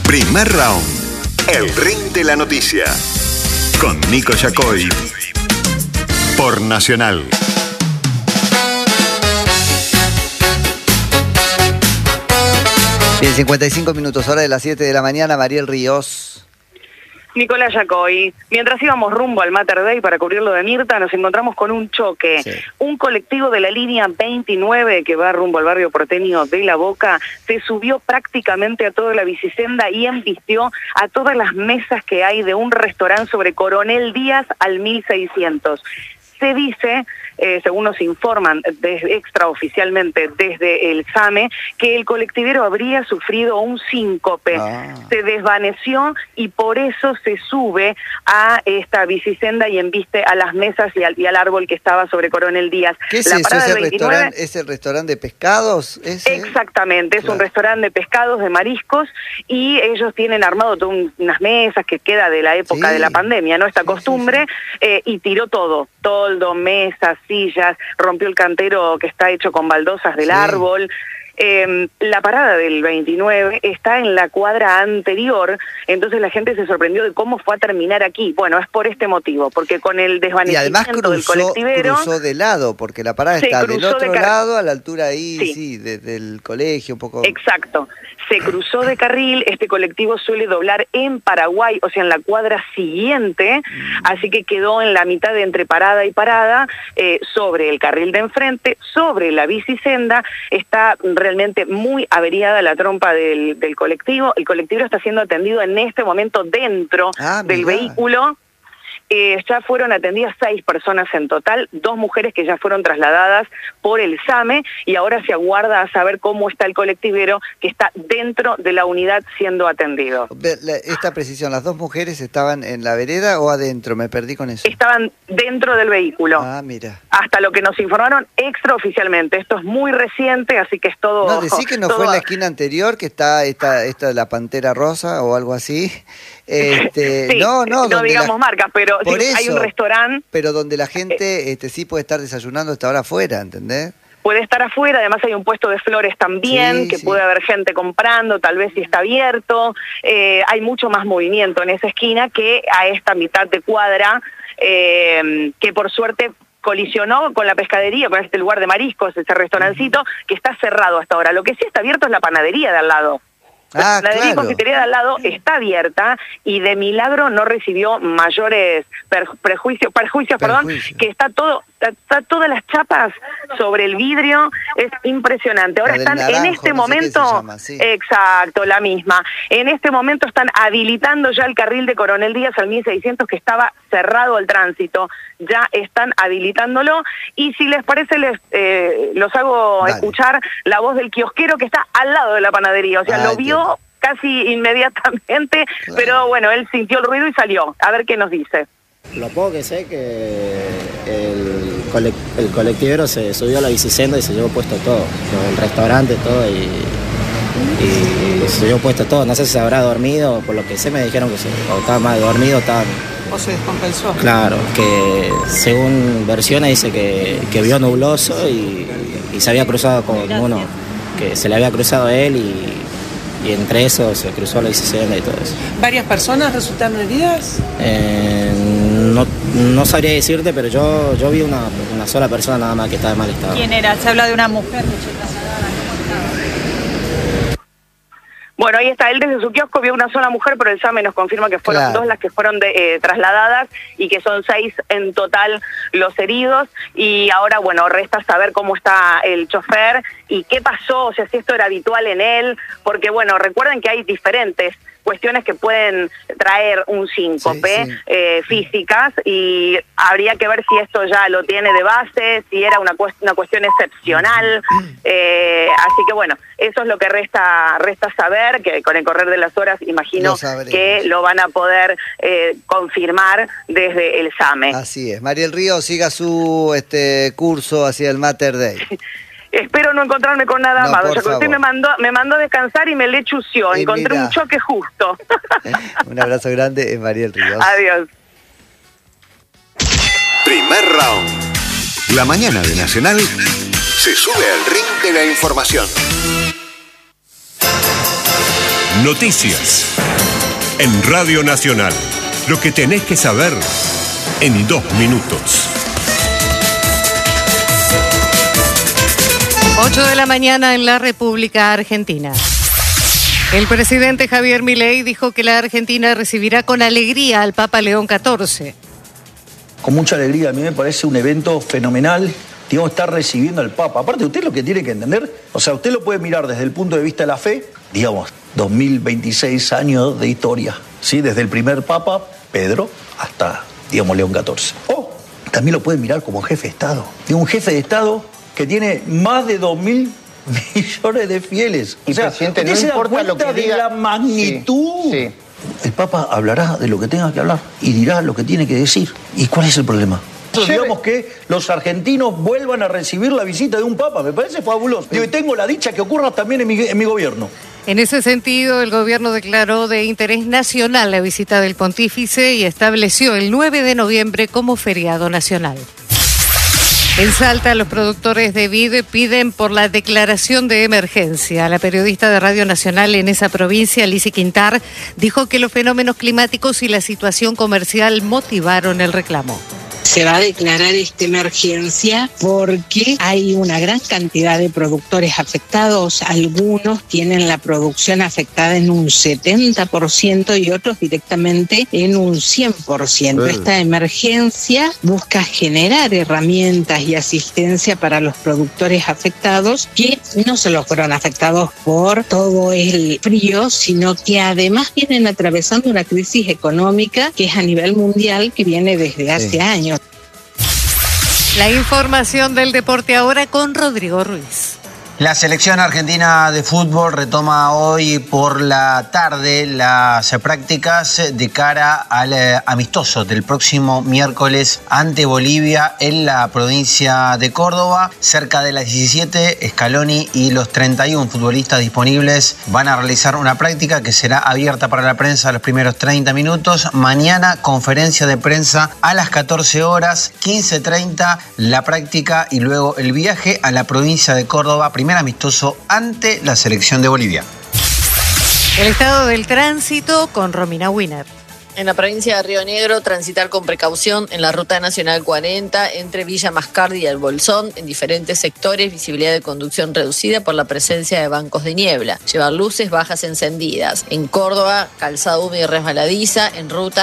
Primer round. El ring de la noticia. Con Nico Yacoy. Por Nacional. Bien, 55 minutos, hora de las 7 de la mañana. Mariel Ríos. Nicolás Yacoy. Mientras íbamos rumbo al Mater Dei para cubrir lo de Mirta, nos encontramos con un choque. Sí. Un colectivo de la línea 29 que va rumbo al barrio porteño de La Boca se subió prácticamente a toda la bicisenda y embistió a todas las mesas que hay de un restaurante sobre Coronel Díaz al 1600. Se dice, según nos informan extraoficialmente desde el SAME, que el colectivero habría sufrido un síncope. Se desvaneció y por eso se sube a esta bicisenda y embiste a las mesas y al árbol que estaba sobre Coronel Díaz. ¿Qué es eso? ¿Es el restaurante de pescados? Exactamente, es un restaurante de pescados, de mariscos, y ellos tienen armado unas mesas que queda de la época de la pandemia, ¿no? Esta costumbre, y tiró todo, mesas, sillas, rompió el cantero que está hecho con baldosas del árbol. La parada del 29 está en la cuadra anterior, entonces la gente se sorprendió de cómo fue a terminar aquí. Bueno, es por este motivo, porque con el desvanecimiento del colectivero... cruzó de lado, porque la parada está del otro lado, a la altura ahí, del colegio, un poco... Exacto. Se cruzó de carril, este colectivo suele doblar en Paraguay, o sea, en la cuadra siguiente, así que quedó en la mitad de entre parada y parada, sobre el carril de enfrente, sobre la bicisenda. Está realmente muy averiada la trompa del colectivo. El colectivo está siendo atendido en este momento dentro del vehículo. Ya fueron atendidas 6 personas en total, 2 mujeres que ya fueron trasladadas por el SAME, y ahora se aguarda a saber cómo está el colectivero que está dentro de la unidad siendo atendido. Esta precisión, ¿las 2 mujeres estaban en la vereda o adentro? Me perdí con eso. Estaban dentro del vehículo. Mira. Hasta lo que nos informaron extraoficialmente. Esto es muy reciente, así que es todo... No, decí que no fue en la esquina anterior, que está esta la Pantera Rosa o algo así. Sí, no digamos marcas, pero sí, hay un restaurante. Pero donde la gente sí puede estar desayunando hasta ahora afuera, ¿entendés? Puede estar afuera, además hay un puesto de flores también, que puede haber gente comprando, tal vez si está abierto. Hay mucho más movimiento en esa esquina que a esta mitad de cuadra, que por suerte colisionó con la pescadería, con este lugar de mariscos, ese restaurancito, que está cerrado hasta ahora. Lo que sí está abierto es la panadería de al lado. La de confitería de al lado está abierta y de milagro no recibió mayores perjuicios, que está todas las chapas sobre el vidrio, es impresionante. Ahora están naranjo, en este momento, exacto, la misma. En este momento están habilitando ya el carril de Coronel Díaz al 1600 que estaba cerrado al tránsito. Ya están habilitándolo y si les parece los hago escuchar la voz del kiosquero que está al lado de la panadería, o sea, lo vio casi inmediatamente, pero bueno, él sintió el ruido y salió. A ver qué nos dice. Lo poco que sé que el colectivero se subió a la bicisenda y se llevó puesto todo, el restaurante, todo, y se llevó puesto todo. No sé si se habrá dormido, por lo que sé me dijeron que estaba mal dormido, ¿O se descompensó? Claro, que según versiones dice que vio nubloso y se había cruzado con uno, que se le había cruzado a él y entre eso se cruzó la bicisenda y todo eso. ¿Varias personas resultaron heridas? No sabría decirte, pero yo vi una sola persona nada más que estaba en mal estado. ¿Quién era? Se habla de una mujer. Bueno, ahí está, él desde su kiosco vio una sola mujer, pero el SAME nos confirma que fueron 2 las que fueron trasladadas y que son 6 en total los heridos. Y ahora, bueno, resta saber cómo está el chofer y qué pasó, o sea, si esto era habitual en él, porque, bueno, recuerden que hay diferentes cuestiones que pueden traer un síncope físicas, y habría que ver si esto ya lo tiene de base, si era una cuestión excepcional. Así que bueno, eso es lo que resta saber, que con el correr de las horas imagino que lo van a poder confirmar desde el SAME. Así es. Mariel Ríos, siga su curso hacia el Mater Dei. Espero no encontrarme con nada más. O sea, que usted me mandó a descansar y me lechució. Encontré un choque justo. Un abrazo grande, es Mariel Ríos. Adiós. Primer round. La mañana de Nacional se sube al ring de la información. Noticias. En Radio Nacional. Lo que tenés que saber en 2 minutos. 8 de la mañana en la República Argentina. El presidente Javier Milei dijo que la Argentina recibirá con alegría al Papa León XIV. Con mucha alegría, a mí me parece un evento fenomenal. Digamos, estar recibiendo al Papa. Aparte, usted lo que tiene que entender, o sea, usted lo puede mirar desde el punto de vista de la fe, digamos, 2026 años de historia, ¿sí? Desde el primer Papa, Pedro, hasta, digamos, León XIV. O también lo puede mirar como jefe de Estado. Digo, un jefe de Estado que tiene más de 2.000 millones de fieles. Y, o sea, presidente, no importa lo que diga, la magnitud. Sí. El Papa hablará de lo que tenga que hablar y dirá lo que tiene que decir. ¿Y cuál es el problema? Digamos que los argentinos vuelvan a recibir la visita de un Papa, me parece fabuloso. Yo tengo la dicha que ocurra también en mi gobierno. En ese sentido, el gobierno declaró de interés nacional la visita del pontífice y estableció el 9 de noviembre como feriado nacional. En Salta, los productores de vid piden por la declaración de emergencia. La periodista de Radio Nacional en esa provincia, Lizzy Quintar, dijo que los fenómenos climáticos y la situación comercial motivaron el reclamo. Se va a declarar esta emergencia porque hay una gran cantidad de productores afectados. Algunos tienen la producción afectada en un 70% y otros directamente en un 100%. Esta emergencia busca generar herramientas y asistencia para los productores afectados que no solo fueron afectados por todo el frío, sino que además vienen atravesando una crisis económica que es a nivel mundial, que viene desde hace años. La información del deporte ahora con Rodrigo Ruiz. La selección argentina de fútbol retoma hoy por la tarde las prácticas de cara al amistoso del próximo miércoles ante Bolivia en la provincia de Córdoba. Cerca de las 17, Scaloni y los 31 futbolistas disponibles van a realizar una práctica que será abierta para la prensa los primeros 30 minutos. Mañana, conferencia de prensa a las 14 horas, 15:30 la práctica y luego el viaje a la provincia de Córdoba, primer amistoso ante la selección de Bolivia. El estado del tránsito con Romina Wiener. En la provincia de Río Negro, transitar con precaución en la ruta nacional 40 entre Villa Mascardi y El Bolsón, en diferentes sectores, visibilidad de conducción reducida por la presencia de bancos de niebla. Llevar luces bajas encendidas. En Córdoba, calzada húmeda y resbaladiza, en ruta